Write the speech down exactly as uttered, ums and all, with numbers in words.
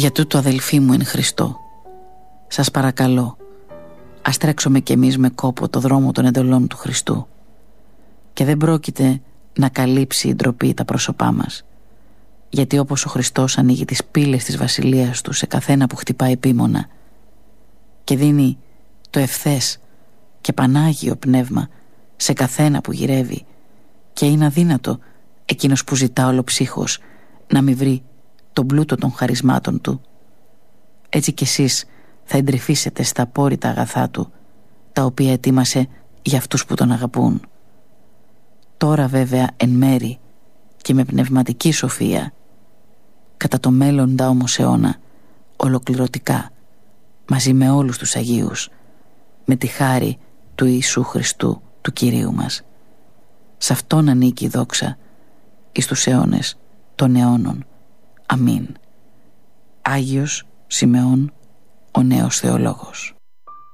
Για τούτο, αδελφοί μου εν Χριστώ, σας παρακαλώ, ας τρέξουμε κι εμείς με κόπο το δρόμο των εντολών του Χριστού. Και δεν πρόκειται να καλύψει η ντροπή τα πρόσωπά μας, γιατί όπως ο Χριστός ανοίγει τις πύλες της βασιλείας του σε καθένα που χτυπάει επίμονα και δίνει το ευθές και πανάγιο πνεύμα σε καθένα που γυρεύει, και είναι αδύνατο εκείνος που ζητά ολοψύχως να μην βρει τον πλούτο των χαρισμάτων του, έτσι κι εσείς θα εντρυφήσετε στα απόρριτα αγαθά του, τα οποία ετοίμασε για αυτούς που τον αγαπούν. Τώρα βέβαια εν μέρη και με πνευματική σοφία, κατά το μέλλοντα όμως αιώνα ολοκληρωτικά, μαζί με όλους τους Αγίους, με τη χάρη του Ιησού Χριστού του Κυρίου μας. Σ' Αυτόν ανήκει η δόξα εις τους αιώνες των αιώνων. Αμήν. Άγιος Σιμεών, ο νέος θεολόγος.